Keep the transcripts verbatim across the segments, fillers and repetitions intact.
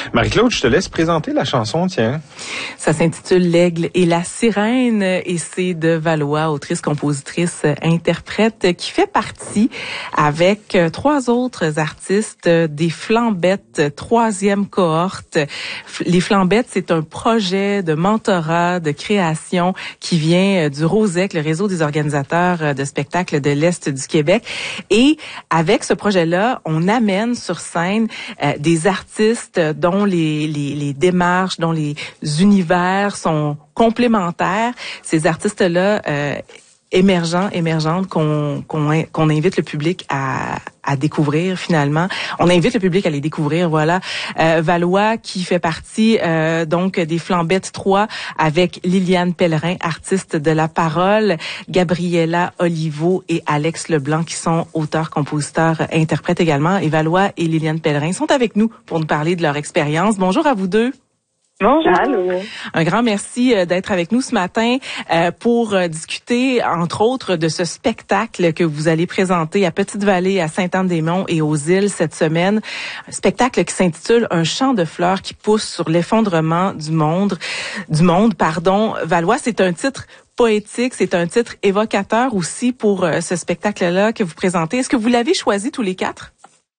Marie-Claude, je te laisse présenter la chanson, tiens. Ça s'intitule L'Aigle et la Sirène et c'est de Valois, autrice, compositrice, interprète, qui fait partie avec trois autres artistes des Flambettes, troisième cohorte. Les Flambettes, c'est un projet de mentorat, de création qui vient du ROSEC, le réseau des organisateurs de spectacles de l'Est du Québec. Et avec ce projet-là, on amène sur scène euh, des artistes dont les, les, les démarches, dont les univers sont complémentaires. Ces artistes-là euh, émergents, émergentes, qu'on, qu'on, qu'on invite le public à, à découvrir finalement. On invite le public à les découvrir, voilà. Euh, Valois qui fait partie euh, donc des Flambettes trois avec Liliane Pellerin, artiste de la parole, Gabriella Olivo et Alex Leblanc qui sont auteurs, compositeurs, interprètes également. Et Valois et Liliane Pellerin sont avec nous pour nous parler de leur expérience. Bonjour à vous deux. Bonjour. Allô. Un grand merci d'être avec nous ce matin euh, pour discuter, entre autres, de ce spectacle que vous allez présenter à Petite-Vallée, à Sainte-Anne-des-Monts et aux Îles cette semaine. Un spectacle qui s'intitule Un champ de fleurs qui pousse sur l'effondrement du monde. Du monde, pardon. Valois, c'est un titre poétique, c'est un titre évocateur aussi pour euh, ce spectacle-là que vous présentez. Est-ce que vous l'avez choisi tous les quatre?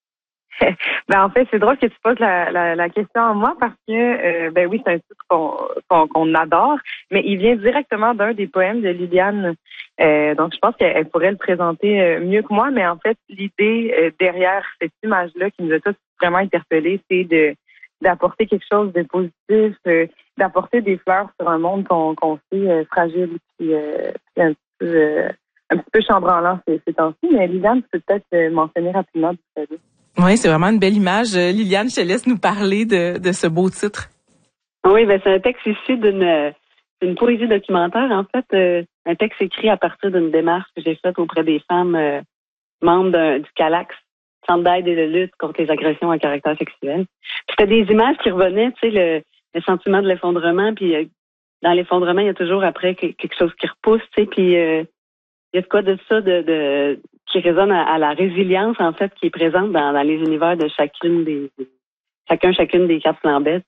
Ben en fait, c'est drôle que tu poses la, la, la question à moi parce que euh, ben oui, c'est un titre qu'on, qu'on, qu'on adore, mais il vient directement d'un des poèmes de Liliane. Euh, donc je pense qu'elle pourrait le présenter euh, mieux que moi, mais en fait, l'idée euh, derrière cette image-là qui nous a tous vraiment interpellés, c'est de d'apporter quelque chose de positif, euh, d'apporter des fleurs sur un monde qu'on, qu'on sait euh, fragile puis, euh, puis un petit peu euh, un petit peu chambranlant ces, ces temps-ci. Mais Liliane, tu peux peut-être euh, mentionner rapidement du savez. Oui, c'est vraiment une belle image. Liliane, je te laisse nous parler de, de ce beau titre. Oui, ben c'est un texte issu d'une, d'une poésie documentaire, en fait. Euh, un texte écrit à partir d'une démarche que j'ai faite auprès des femmes euh, membres d'un, du CALAX, Centre d'aide et de lutte contre les agressions à caractère sexuel. Puis c'était des images qui revenaient, tu sais, le, le sentiment de l'effondrement. Puis euh, dans l'effondrement, il y a toujours après quelque chose qui repousse, tu sais. Puis euh, il y a de quoi de ça, de... de qui résonne à, à la résilience, en fait, qui est présente dans, dans les univers de chacune des, chacun, chacune des quatre Flambettes.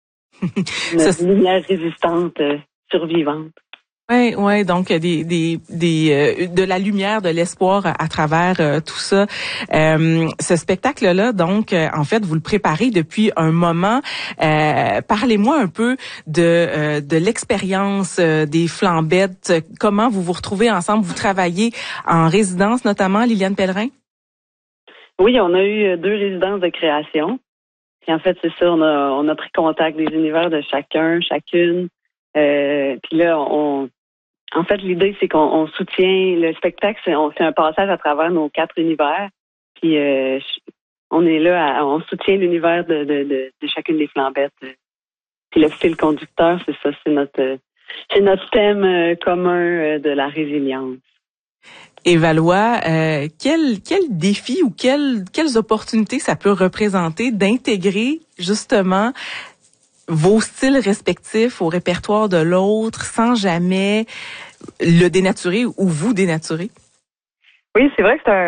Une lumière résistante, euh, survivante. Oui, ouais, donc des des des euh, de la lumière, de l'espoir à, à travers euh, tout ça. Euh, ce spectacle-là, donc, euh, en fait, vous le préparez depuis un moment. Euh, parlez-moi un peu de euh, de l'expérience euh, des Flambettes. Comment vous vous retrouvez ensemble? Vous travaillez en résidence, notamment, Liliane Pellerin? Oui, on a eu deux résidences de création. Puis en fait, c'est ça, on a on a pris contact des univers de chacun, chacune. Euh, puis là, on En fait, l'idée, c'est qu'on on soutient le spectacle, c'est, on fait un passage à travers nos quatre univers. Puis euh, on est là, à, on soutient l'univers de, de, de, de chacune des Flambettes. Puis le fil conducteur, c'est ça, c'est notre c'est notre thème euh, commun euh, de la résilience. Et Valois, euh, quel quel défi ou quelles quelles opportunités ça peut représenter d'intégrer justement vos styles respectifs au répertoire de l'autre sans jamais le dénaturer ou vous dénaturer? Oui, c'est vrai que c'est un